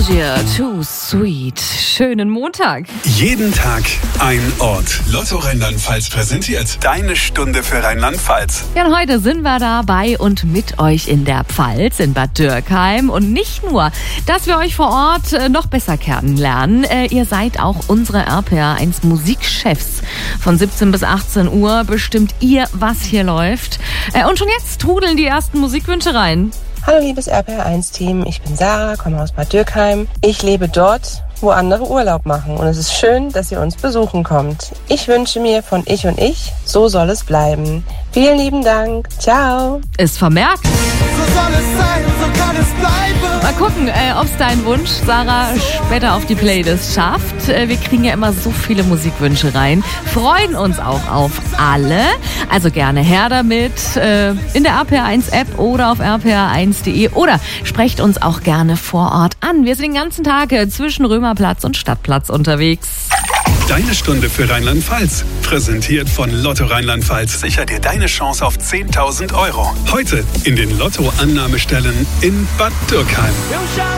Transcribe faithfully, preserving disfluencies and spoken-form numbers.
Giorgio, Too Sweet. Schönen Montag. Jeden Tag ein Ort. Lotto Rheinland-Pfalz präsentiert deine Stunde für Rheinland-Pfalz. Ja, und heute sind wir da bei und mit euch in der Pfalz, in Bad Dürkheim. Und nicht nur, dass wir euch vor Ort äh, noch besser kennenlernen. Äh, ihr seid auch unsere R P R eins Musikchefs. Von siebzehn bis achtzehn Uhr bestimmt ihr, was hier läuft. Äh, und schon jetzt trudeln die ersten Musikwünsche rein. Hallo liebes R P R eins Team, ich bin Sarah, komme aus Bad Dürkheim. Ich lebe dort, wo andere Urlaub machen und es ist schön, dass ihr uns besuchen kommt. Ich wünsche mir von Ich und Ich, so soll es bleiben. Vielen lieben Dank, ciao. Ist vermerkt. So soll es sein, so kann es bleiben. Mal gucken, äh, ob es dein Wunsch, Sarah, später auf die Playlist schafft. Äh, wir kriegen ja immer so viele Musikwünsche rein, freuen uns auch auf alle. Also gerne her damit äh, in der R P R eins App oder auf r p r eins punkt d e oder sprecht uns auch gerne vor Ort an. Wir sind den ganzen Tag äh, zwischen Römerplatz und Stadtplatz unterwegs. Deine Stunde für Rheinland-Pfalz. Präsentiert von Lotto Rheinland-Pfalz. Sicher dir deine Chance auf zehntausend Euro. Heute in den Lotto-Annahmestellen in Bad Dürkheim.